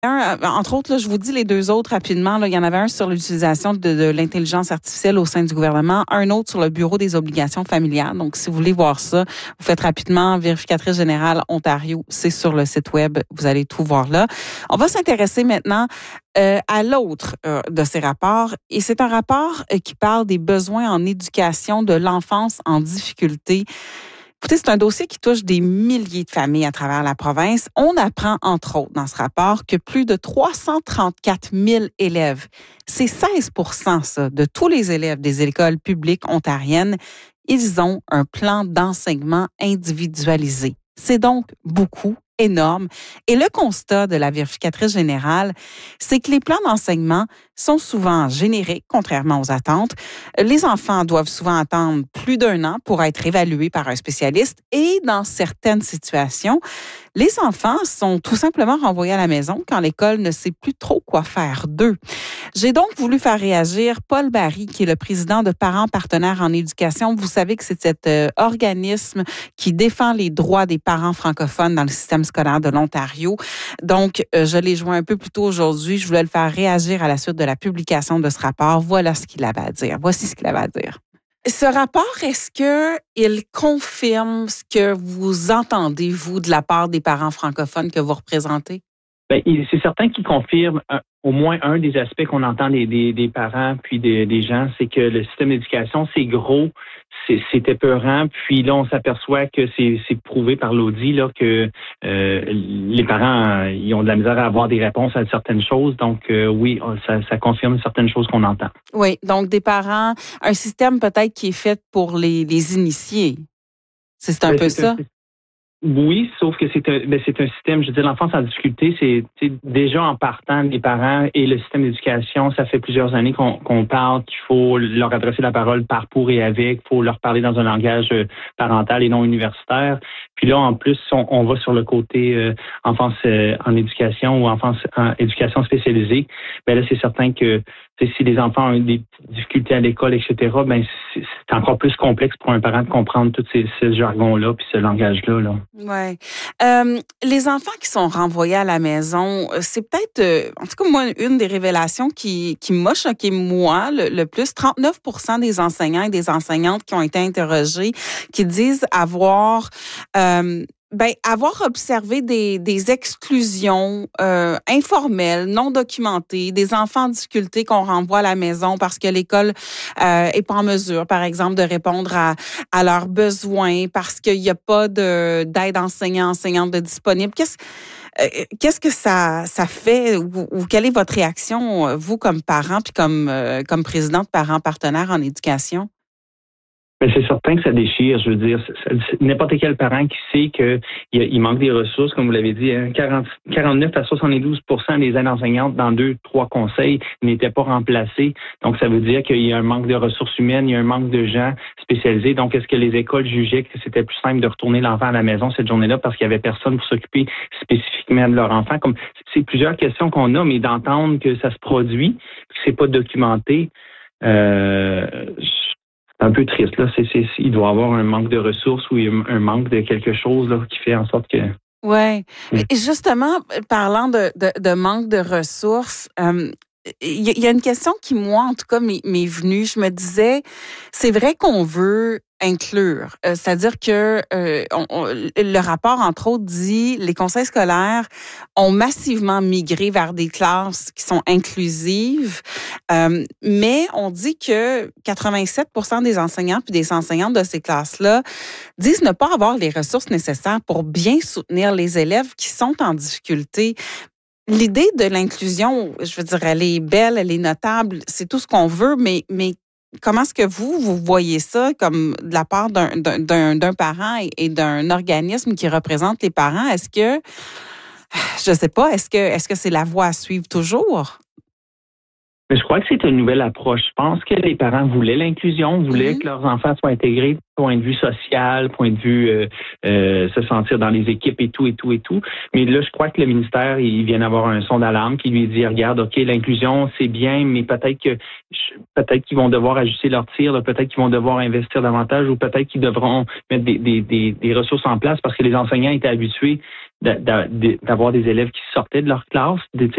Entre autres, là, je vous dis les deux autres rapidement. Là, il y en avait un sur l'utilisation de l'intelligence artificielle au sein du gouvernement, un autre sur le Bureau des obligations familiales. Donc, si vous voulez voir ça, vous faites rapidement vérificatrice générale Ontario. C'est sur le site web. Vous allez tout voir là. On va s'intéresser maintenant à l'autre de ces rapports. Et c'est un rapport qui parle des besoins en éducation de l'enfance en difficulté. Écoutez, c'est un dossier qui touche des milliers de familles à travers la province. On apprend, entre autres, dans ce rapport, que plus de 334 000 élèves, c'est 16 ça, de tous les élèves des écoles publiques ontariennes, ils ont un plan d'enseignement individualisé. C'est donc beaucoup, énorme. Et le constat de la vérificatrice générale, c'est que les plans d'enseignement sont souvent génériques, contrairement aux attentes. Les enfants doivent souvent attendre plus d'1 an pour être évalués par un spécialiste et dans certaines situations, les enfants sont tout simplement renvoyés à la maison quand l'école ne sait plus trop quoi faire d'eux. J'ai donc voulu faire réagir Paul Barry, qui est le président de Parents partenaires en éducation. Vous savez que c'est cet organisme qui défend les droits des parents francophones dans le système scolaire de l'Ontario. Donc, je l'ai joint un peu plus tôt aujourd'hui. Je voulais le faire réagir à la suite de la publication de ce rapport. Voilà ce qu'il avait à dire. Voici ce qu'il avait à dire. Ce rapport, est-ce qu'il confirme ce que vous entendez, vous, de la part des parents francophones que vous représentez? Bien, c'est certain qu'il confirme au moins un des aspects qu'on entend des parents puis des gens, c'est que le système d'éducation, c'est gros, c'est épeurant, puis là, on s'aperçoit que c'est prouvé par l'audit là, que les parents ils ont de la misère à avoir des réponses à certaines choses. Donc, oui, ça confirme certaines choses qu'on entend. Oui, donc des parents, un système peut-être qui est fait pour les initiés. C'est un peu ça? Oui, sauf que c'est un système, je veux dire, l'enfance en difficulté, c'est déjà en partant des parents et le système d'éducation, ça fait plusieurs années qu'on parle qu'il faut leur adresser la parole par, pour et avec, il faut leur parler dans un langage parental et non universitaire. Puis là, en plus, on va sur le côté enfance en éducation ou enfance en éducation spécialisée. Ben là, c'est certain que si les enfants ont des difficultés à l'école, etc., ben c'est encore plus complexe pour un parent de comprendre tout ce jargon-là puis ce langage-là. Là. Ouais. Les enfants qui sont renvoyés à la maison, c'est peut-être, en tout cas moi, une des révélations qui m'a choqué moi le plus. 39% des enseignants et des enseignantes qui ont été interrogés qui disent avoir observé des exclusions informelles, non documentées, des enfants en difficulté qu'on renvoie à la maison parce que l'école est pas en mesure, par exemple, de répondre à leurs besoins, parce qu'il n'y a pas d'aide enseignante de disponible. Qu'est-ce que ça fait ou quelle est votre réaction, vous, comme parent puis comme président de Parents partenaires en éducation? Mais c'est certain que ça déchire. Je veux dire, n'importe quel parent qui sait qu'il manque des ressources, comme vous l'avez dit, 49 à 72% des aides enseignantes dans 2-3 conseils n'étaient pas remplacées. Donc, ça veut dire qu'il y a un manque de ressources humaines, il y a un manque de gens spécialisés. Donc, est-ce que les écoles jugeaient que c'était plus simple de retourner l'enfant à la maison cette journée-là parce qu'il y avait personne pour s'occuper spécifiquement de leur enfant? Comme c'est plusieurs questions qu'on a, mais d'entendre que ça se produit, que c'est pas documenté, un peu triste. Là. Il doit y avoir un manque de ressources ou un manque de quelque chose là, qui fait en sorte que... Oui. Justement, parlant de manque de ressources, il y a une question qui, moi, en tout cas, m'est venue. Je me disais, c'est vrai qu'on veut inclure. C'est-à-dire que le rapport, entre autres, dit les conseils scolaires ont massivement migré vers des classes qui sont inclusives, mais on dit que 87% des enseignants puis des enseignantes de ces classes-là disent ne pas avoir les ressources nécessaires pour bien soutenir les élèves qui sont en difficulté. L'idée de l'inclusion, je veux dire, elle est belle, elle est notable, c'est tout ce qu'on veut, mais comment est-ce que vous voyez ça comme de la part d'un parent et d'un organisme qui représente les parents? Est-ce que, je sais pas, est-ce que c'est la voie à suivre toujours? Mais je crois que c'est une nouvelle approche. Je pense que les parents voulaient l'inclusion, voulaient que leurs enfants soient intégrés, point de vue social, point de vue se sentir dans les équipes et tout. Mais là, je crois que le ministère, il vient d'avoir un son d'alarme qui lui dit, regarde, OK, l'inclusion, c'est bien, mais peut-être qu'ils vont devoir ajuster leur tir, là, peut-être qu'ils vont devoir investir davantage ou peut-être qu'ils devront mettre des ressources en place parce que les enseignants étaient habitués d'avoir des élèves qui sortaient de leur classe,